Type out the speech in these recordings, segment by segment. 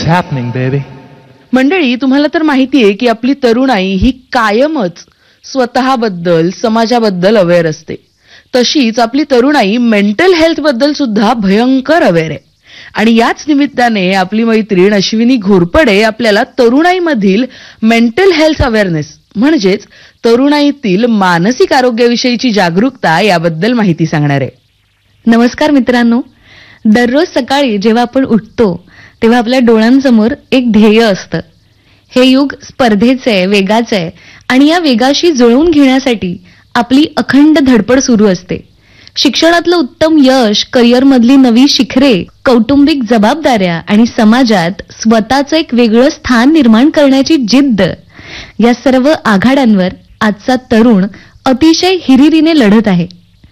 happening, baby? मंडळी, तुम्हाला तर माहितीये की आपली तरुणाई ही कायमच स्वतःबद्दल, समाजाबद्दल अवेअर असते. तशीच आपली तरुणाई मेंटल हेल्थ बद्दल सुद्धा भयंकर अवेअर आहे. आणि याच निमित्ताने आपली मैत्रीण अश्विनी घोरपडे आपल्याला तरुणाईमधील मेंटल हेल्थ अवेअरनेस म्हणजेच तरुणाईतील मानसिक आरोग्याविषयीची जागरूकता याबद्दल माहिती सांगणार आहे. नमस्कार मित्रांनो, दररोज सकाळी जेव्हा आपण उठतो तेव्हा आपल्या डोळ्यांसमोर एक ध्येय असतं. हे युग स्पर्धेचं आहे, वेगाचं आहे आणि या वेगाशी जुळवून घेण्यासाठी आपली अखंड धडपड सुरू असते. शिक्षणातलं उत्तम यश, करिअरमधली नवी शिखरे, कौटुंबिक जबाबदाऱ्या आणि समाजात स्वतःचं एक वेगळं स्थान निर्माण करण्याची जिद्द, या सर्व आघाड्यांवर आजचा तरुण अतिशय हिरिरीने लढत आहे.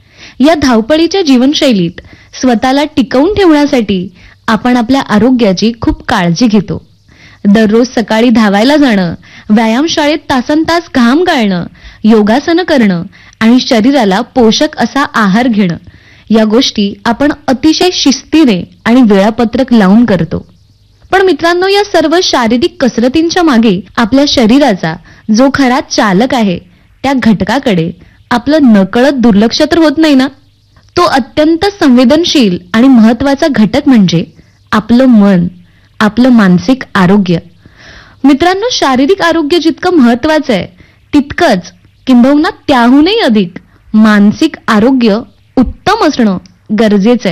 या धावपळीच्या जीवनशैलीत स्वतःला टिकवून ठेवण्यासाठी आपण आपल्या आरोग्याची खूप काळजी घेतो. दररोज सकाळी धावायला जाणं, व्यायामशाळेत तासनतास घाम गाळणं, योगासनं करणं आणि शरीराला पोषक असा आहार घेणं, या गोष्टी आपण अतिशय शिस्तीने आणि वेळापत्रक लावून करतो. पण मित्रांनो, या सर्व शारीरिक कसरतींच्या मागे आपल्या शरीराचा जो खरा चालक आहे त्या घटकाकडे आपलं नकळत दुर्लक्ष तर होत नाही ना. तो अत्यंत संवेदनशील आणि महत्वाचा घटक म्हणजे आपलं मन, आपलं मानसिक आरोग्य. मित्रांनो, शारीरिक आरोग्य जितकं महत्वाचं आहे तितकंच किंबहुना त्याहूनही अधिक मानसिक आरोग्य उत्तम असणं गरजेचं आहे.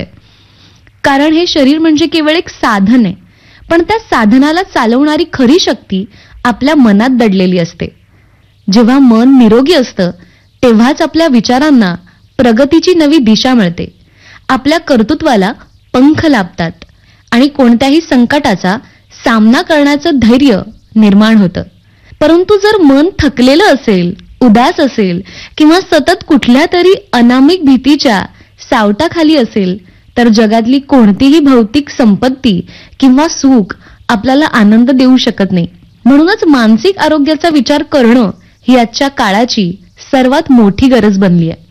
कारण हे शरीर म्हणजे केवळ एक साधन आहे, पण त्या साधनाला चालवणारी खरी शक्ती आपल्या मनात दडलेली असते. जेव्हा मन निरोगी असतं तेव्हाच आपल्या विचारांना प्रगतीची नवी दिशा मिळते, आपल्या कर्तृत्वाला पंख लाभतात आणि कोणत्याही संकटाचा सामना करण्याचं धैर्य निर्माण होतं. परंतु जर मन थकलेलं असेल, उदास असेल किंवा सतत कुठल्या तरी अनामिक भीतीच्या सावटाखाली असेल तर जगातली कोणतीही भौतिक संपत्ती किंवा सुख आपल्याला आनंद देऊ शकत नाही. म्हणूनच मानसिक आरोग्याचा विचार करणं ही आजच्या काळाची सर्वात मोठी गरज बनली आहे.